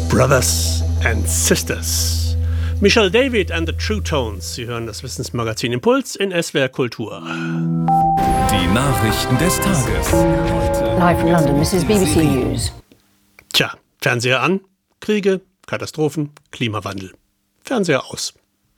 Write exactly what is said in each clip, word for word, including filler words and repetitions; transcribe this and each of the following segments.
Brothers and Sisters. Michelle David and the True Tones. Sie hören das Wissensmagazin Impuls in S W R Kultur. Die Nachrichten des Tages. Live from London, this is B B C News. Tja, Fernseher an, Kriege, Katastrophen, Klimawandel. Fernseher aus.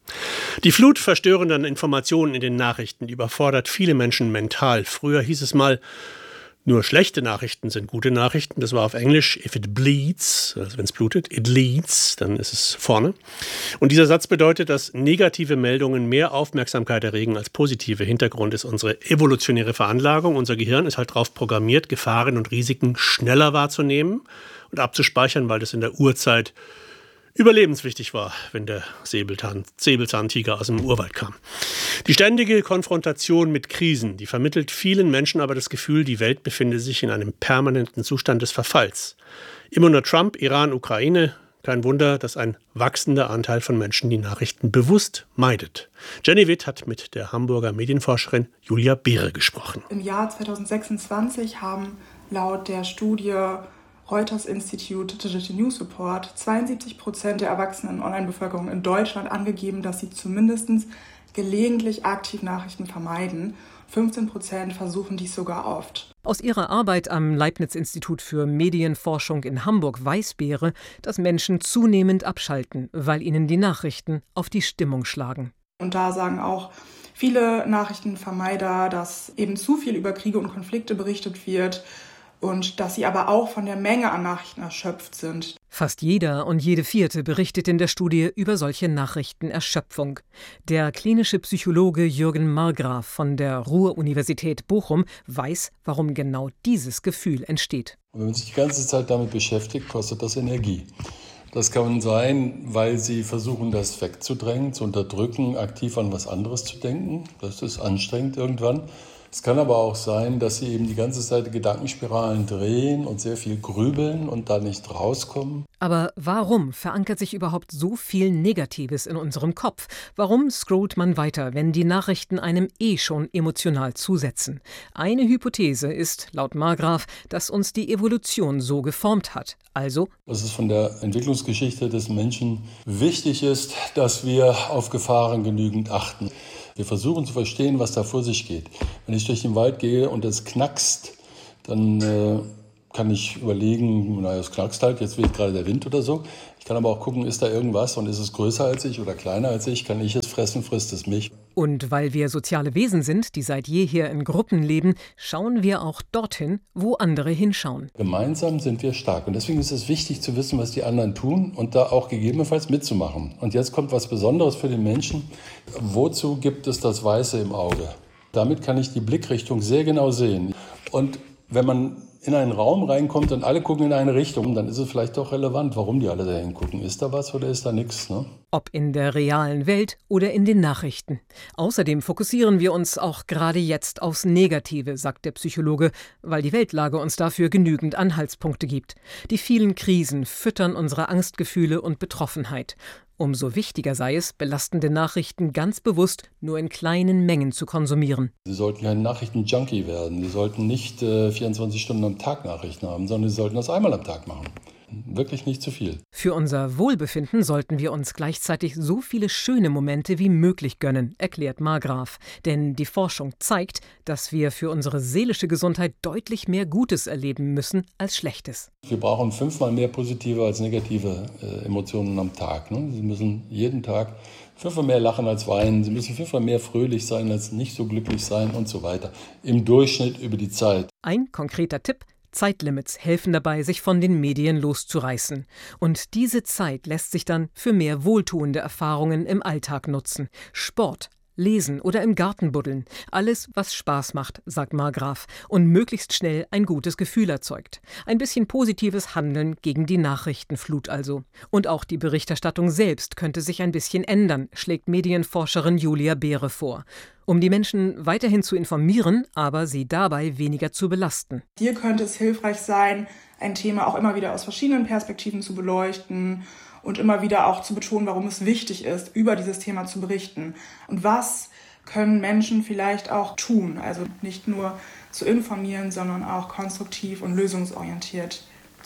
Die Flut verstörender Informationen in den Nachrichten überfordert viele Menschen mental. Früher hieß es mal, nur schlechte Nachrichten sind gute Nachrichten. Das war auf Englisch, if it bleeds, also wenn es blutet, it leads, dann ist es vorne. Und dieser Satz bedeutet, dass negative Meldungen mehr Aufmerksamkeit erregen als positive. Hintergrund ist unsere evolutionäre Veranlagung. Unser Gehirn ist halt darauf programmiert, Gefahren und Risiken schneller wahrzunehmen und abzuspeichern, weil das in der Urzeit überlebenswichtig war, wenn der Säbelzahn, Säbelzahntiger aus dem Urwald kam. Die ständige Konfrontation mit Krisen, die vermittelt vielen Menschen aber das Gefühl, die Welt befinde sich in einem permanenten Zustand des Verfalls. Immer nur Trump, Iran, Ukraine. Kein Wunder, dass ein wachsender Anteil von Menschen die Nachrichten bewusst meidet. Jenny Witt hat mit der Hamburger Medienforscherin Julia Behre gesprochen. Im Jahr zweitausendsechsundzwanzig haben laut der Studie Reuters Institute Digital News Report zweiundsiebzig Prozent der erwachsenen Online-Bevölkerung in Deutschland angegeben, dass sie zumindest gelegentlich aktiv Nachrichten vermeiden. fünfzehn Prozent versuchen dies sogar oft. Aus ihrer Arbeit am Leibniz-Institut für Medienforschung in Hamburg weiß Behre, dass Menschen zunehmend abschalten, weil ihnen die Nachrichten auf die Stimmung schlagen. Und da sagen auch viele Nachrichtenvermeider, dass eben zu viel über Kriege und Konflikte berichtet wird, und dass sie aber auch von der Menge an Nachrichten erschöpft sind. Fast jeder und jede Vierte berichtet in der Studie über solche Nachrichtenerschöpfung. Der klinische Psychologe Jürgen Margraf von der Ruhr-Universität Bochum weiß, warum genau dieses Gefühl entsteht. Und wenn man sich die ganze Zeit damit beschäftigt, kostet das Energie. Das kann sein, weil sie versuchen, das wegzudrängen, zu unterdrücken, aktiv an was anderes zu denken. Das ist anstrengend irgendwann. Es kann aber auch sein, dass sie eben die ganze Zeit Gedankenspiralen drehen und sehr viel grübeln und da nicht rauskommen. Aber warum verankert sich überhaupt so viel Negatives in unserem Kopf? Warum scrollt man weiter, wenn die Nachrichten einem eh schon emotional zusetzen? Eine Hypothese ist, laut Margraf, dass uns die Evolution so geformt hat. Also, dass es von der Entwicklungsgeschichte des Menschen wichtig ist, dass wir auf Gefahren genügend achten. Wir versuchen zu verstehen, was da vor sich geht. Wenn ich durch den Wald gehe und es knackst, dann äh, kann ich überlegen, naja, es knackst halt, jetzt weht gerade der Wind oder so. Ich kann aber auch gucken, ist da irgendwas und ist es größer als ich oder kleiner als ich? Kann ich es fressen, frisst es mich? Und weil wir soziale Wesen sind, die seit jeher in Gruppen leben, schauen wir auch dorthin, wo andere hinschauen. Gemeinsam sind wir stark und deswegen ist es wichtig zu wissen, was die anderen tun und da auch gegebenenfalls mitzumachen. Und jetzt kommt was Besonderes für den Menschen. Wozu gibt es das Weiße im Auge? Damit kann ich die Blickrichtung sehr genau sehen. Und wenn man in einen Raum reinkommt und alle gucken in eine Richtung, dann ist es vielleicht doch relevant, warum die alle da hingucken. Ist da was oder ist da nichts? Ne? Ob in der realen Welt oder in den Nachrichten. Außerdem fokussieren wir uns auch gerade jetzt aufs Negative, sagt der Psychologe, weil die Weltlage uns dafür genügend Anhaltspunkte gibt. Die vielen Krisen füttern unsere Angstgefühle und Betroffenheit. Umso wichtiger sei es, belastende Nachrichten ganz bewusst nur in kleinen Mengen zu konsumieren. Sie sollten kein Nachrichten-Junkie werden. Sie sollten nicht äh, vierundzwanzig Stunden am Tag Nachrichten haben, sondern Sie sollten das einmal am Tag machen. Wirklich nicht zu viel. Für unser Wohlbefinden sollten wir uns gleichzeitig so viele schöne Momente wie möglich gönnen, erklärt Margraf. Denn die Forschung zeigt, dass wir für unsere seelische Gesundheit deutlich mehr Gutes erleben müssen als Schlechtes. Wir brauchen fünfmal mehr positive als negative äh, Emotionen am Tag. Ne? Sie müssen jeden Tag fünfmal mehr lachen als weinen. Sie müssen fünfmal mehr fröhlich sein als nicht so glücklich sein und so weiter. Im Durchschnitt über die Zeit. Ein konkreter Tipp: Zeitlimits helfen dabei, sich von den Medien loszureißen. Und diese Zeit lässt sich dann für mehr wohltuende Erfahrungen im Alltag nutzen. Sport, Lesen oder im Garten buddeln. Alles, was Spaß macht, sagt Margraf, und möglichst schnell ein gutes Gefühl erzeugt. Ein bisschen positives Handeln gegen die Nachrichtenflut also. Und auch die Berichterstattung selbst könnte sich ein bisschen ändern, schlägt Medienforscherin Julia Behre vor. Um die Menschen weiterhin zu informieren, aber sie dabei weniger zu belasten. Hier könnte es hilfreich sein, ein Thema auch immer wieder aus verschiedenen Perspektiven zu beleuchten und immer wieder auch zu betonen, warum es wichtig ist, über dieses Thema zu berichten. Und was können Menschen vielleicht auch tun? Also nicht nur zu informieren, sondern auch konstruktiv und lösungsorientiert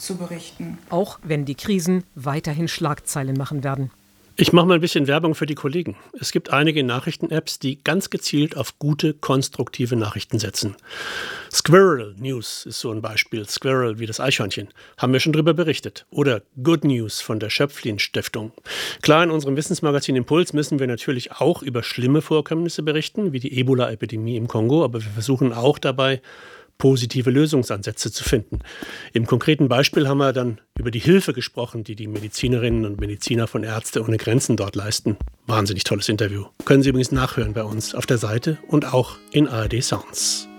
zu berichten. Auch wenn die Krisen weiterhin Schlagzeilen machen werden. Ich mache mal ein bisschen Werbung für die Kollegen. Es gibt einige Nachrichten-Apps, die ganz gezielt auf gute, konstruktive Nachrichten setzen. Squirrel News ist so ein Beispiel. Squirrel wie das Eichhörnchen. Haben wir schon drüber berichtet. Oder Good News von der Schöpflin-Stiftung. Klar, in unserem Wissensmagazin Impuls müssen wir natürlich auch über schlimme Vorkommnisse berichten, wie die Ebola-Epidemie im Kongo. Aber wir versuchen auch dabei, positive Lösungsansätze zu finden. Im konkreten Beispiel haben wir dann über die Hilfe gesprochen, die die Medizinerinnen und Mediziner von Ärzte ohne Grenzen dort leisten. Wahnsinnig tolles Interview. Können Sie übrigens nachhören bei uns auf der Seite und auch in A R D Sounds.